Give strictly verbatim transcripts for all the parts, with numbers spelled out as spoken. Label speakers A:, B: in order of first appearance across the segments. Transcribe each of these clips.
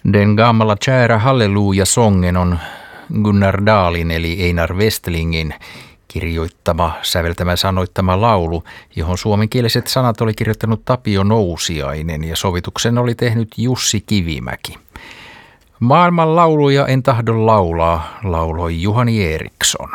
A: Den gamla kära halleluja-songen on Gunnar Dahlin eli Einar Westlingin kirjoittama, säveltämä, sanoittama laulu, johon suomenkieliset sanat oli kirjoittanut Tapio Nousiainen ja sovituksen oli tehnyt Jussi Kivimäki. Maailman lauluja en tahdo laulaa, lauloi Juhani Eriksson.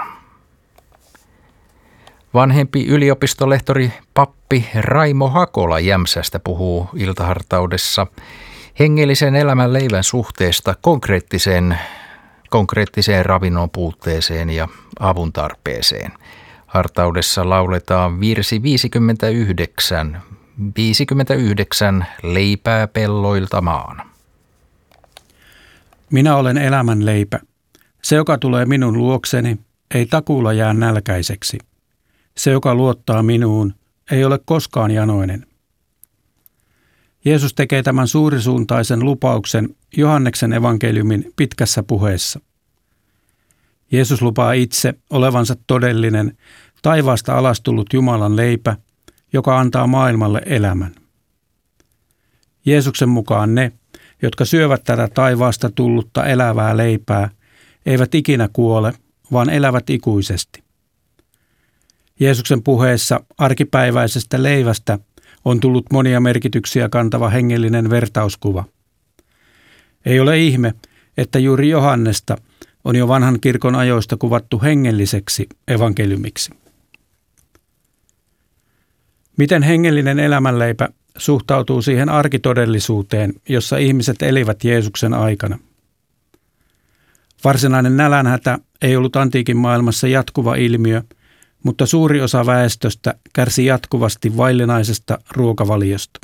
A: Vanhempi yliopistolehtori pappi Raimo Hakola Jämsästä puhuu iltahartaudessa hengellisen elämän leivän suhteesta konkreettiseen, konkreettiseen ravinnon puutteeseen ja avun tarpeeseen. Hartaudessa lauletaan virsi viisikymmentäyhdeksän, viisikymmentäyhdeksän leipää pelloilta maan.
B: Minä olen elämän leipä. Se, joka tulee minun luokseni, ei takuulla jää nälkäiseksi. Se, joka luottaa minuun, ei ole koskaan janoinen. Jeesus tekee tämän suurisuuntaisen lupauksen Johanneksen evankeliumin pitkässä puheessa. Jeesus lupaa itse olevansa todellinen, taivaasta alas tullut Jumalan leipä, joka antaa maailmalle elämän. Jeesuksen mukaan ne, jotka syövät tätä taivaasta tullutta elävää leipää, eivät ikinä kuole, vaan elävät ikuisesti. Jeesuksen puheessa arkipäiväisestä leivästä on tullut monia merkityksiä kantava hengellinen vertauskuva. Ei ole ihme, että juuri Johannesta on jo vanhan kirkon ajoista kuvattu hengelliseksi evankeliumiksi. Miten hengellinen elämänleipä suhtautuu siihen arkitodellisuuteen, jossa ihmiset elivät Jeesuksen aikana? Varsinainen nälänhätä ei ollut antiikin maailmassa jatkuva ilmiö, mutta suuri osa väestöstä kärsi jatkuvasti vaillinaisesta ruokavaliosta.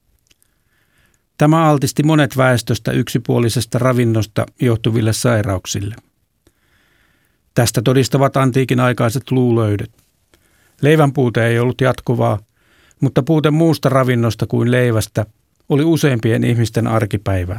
B: Tämä altisti monet väestöstä yksipuolisesta ravinnosta johtuville sairauksille. Tästä todistavat antiikin aikaiset luulöydöt. Leivän puute ei ollut jatkuvaa, mutta puute muusta ravinnosta kuin leivästä oli useimpien ihmisten arkipäivää.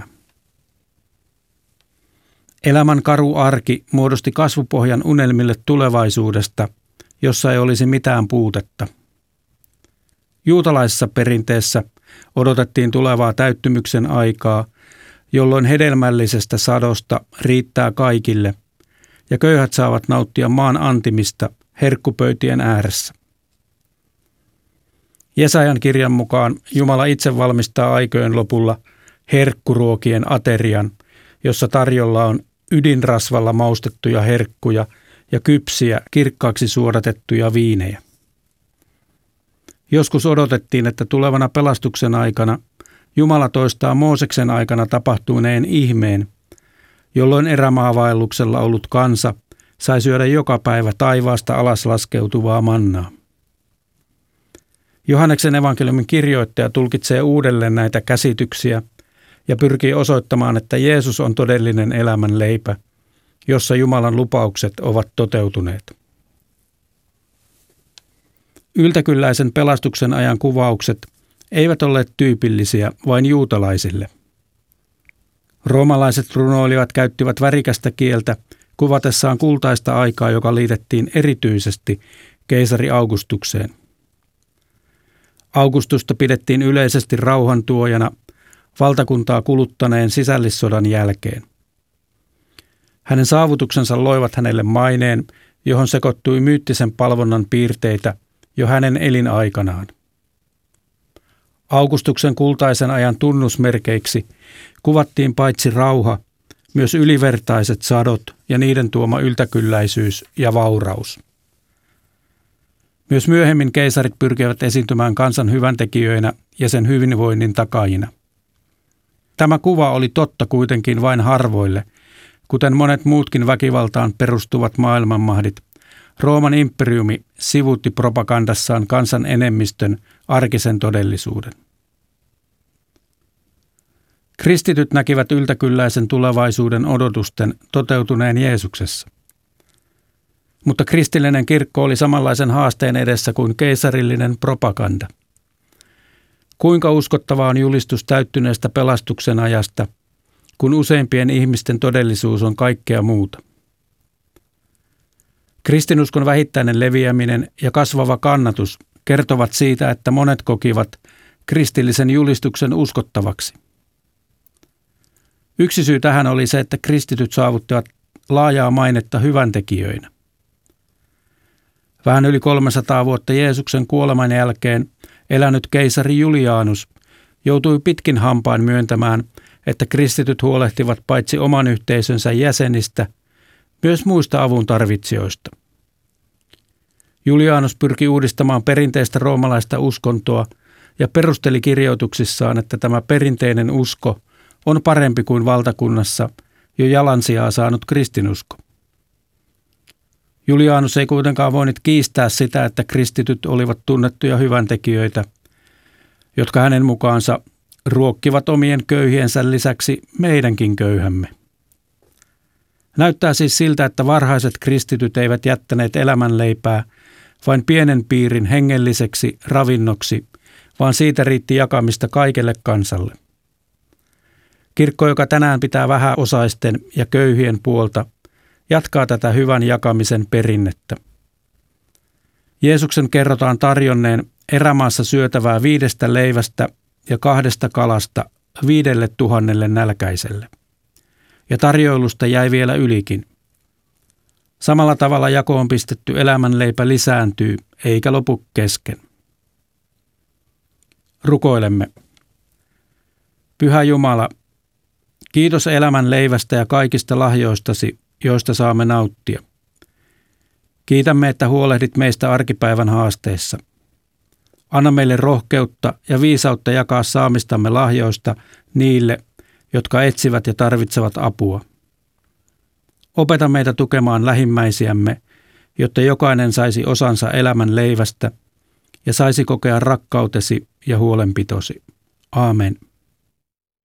B: Elämän karu arki muodosti kasvupohjan unelmille tulevaisuudesta, jossa ei olisi mitään puutetta. Juutalaisessa perinteessä odotettiin tulevaa täyttymyksen aikaa, jolloin hedelmällisestä sadosta riittää kaikille ja köyhät saavat nauttia maan antimista herkkupöytien ääressä. Jesajan kirjan mukaan Jumala itse valmistaa aikojen lopulla herkkuruokien aterian, jossa tarjolla on ydinrasvalla maustettuja herkkuja ja kypsiä, kirkkaaksi suodatettuja viinejä. Joskus odotettiin, että tulevana pelastuksen aikana Jumala toistaa Mooseksen aikana tapahtuneen ihmeen, jolloin erämaavaelluksella ollut kansa sai syödä joka päivä taivaasta alas laskeutuvaa mannaa. Johanneksen evankeliumin kirjoittaja tulkitsee uudelleen näitä käsityksiä ja pyrkii osoittamaan, että Jeesus on todellinen elämän leipä, jossa Jumalan lupaukset ovat toteutuneet. Yltäkylläisen pelastuksen ajan kuvaukset eivät olleet tyypillisiä vain juutalaisille. Roomalaiset runoilijat käyttivät värikästä kieltä kuvatessaan kultaista aikaa, joka liitettiin erityisesti keisari Augustukseen. Augustusta pidettiin yleisesti rauhantuojana valtakuntaa kuluttaneen sisällissodan jälkeen. Hänen saavutuksensa loivat hänelle maineen, johon sekoittui myyttisen palvonnan piirteitä jo hänen elinaikanaan. Augustuksen kultaisen ajan tunnusmerkeiksi kuvattiin paitsi rauha, myös ylivertaiset sadot ja niiden tuoma yltäkylläisyys ja vauraus. Myös myöhemmin keisarit pyrkivät esiintymään kansan hyväntekijöinä ja sen hyvinvoinnin takaajina. Tämä kuva oli totta kuitenkin vain harvoille, kuten monet muutkin väkivaltaan perustuvat maailmanmahdit. Rooman imperiumi sivuutti propagandassaan kansan enemmistön arkisen todellisuuden. Kristityt näkivät yltäkylläisen tulevaisuuden odotusten toteutuneen Jeesuksessa. Mutta kristillinen kirkko oli samanlaisen haasteen edessä kuin keisarillinen propaganda. Kuinka uskottava on julistus täyttyneestä pelastuksen ajasta, kun useimpien ihmisten todellisuus on kaikkea muuta? Kristinuskon vähittäinen leviäminen ja kasvava kannatus kertovat siitä, että monet kokivat kristillisen julistuksen uskottavaksi. Yksi syy tähän oli se, että kristityt saavuttivat laajaa mainetta hyväntekijöinä. Vähän yli kolmesataa vuotta Jeesuksen kuoleman jälkeen elänyt keisari Julianus joutui pitkin hampain myöntämään, että kristityt huolehtivat paitsi oman yhteisönsä jäsenistä, myös muista avun tarvitsijoista. Julianus pyrki uudistamaan perinteistä roomalaista uskontoa ja perusteli kirjoituksissaan, että tämä perinteinen usko on parempi kuin valtakunnassa jo jalansijaa saanut kristinusko. Julianus ei kuitenkaan voinut kiistää sitä, että kristityt olivat tunnettuja hyväntekijöitä, jotka hänen mukaansa ruokkivat omien köyhiensä lisäksi meidänkin köyhämme. Näyttää siis siltä, että varhaiset kristityt eivät jättäneet elämänleipää vain pienen piirin hengelliseksi ravinnoksi, vaan siitä riitti jakamista kaikelle kansalle. Kirkko, joka tänään pitää vähäosaisten ja köyhien puolta, jatkaa tätä hyvän jakamisen perinnettä. Jeesuksen kerrotaan tarjonneen erämaassa syötävää viidestä leivästä ja kahdesta kalasta viidelle tuhannelle nälkäiselle. Ja tarjoilusta jäi vielä ylikin. Samalla tavalla jakoon pistetty elämänleipä lisääntyy, eikä lopu kesken. Rukoilemme. Pyhä Jumala, kiitos elämän leivästä ja kaikista lahjoistasi, joista saamme nauttia. Kiitämme, että huolehdit meistä arkipäivän haasteissa. Anna meille rohkeutta ja viisautta jakaa saamistamme lahjoista niille, jotka etsivät ja tarvitsevat apua. Opeta meitä tukemaan lähimmäisiämme, jotta jokainen saisi osansa elämän leivästä ja saisi kokea rakkautesi ja huolenpitosi. Aamen.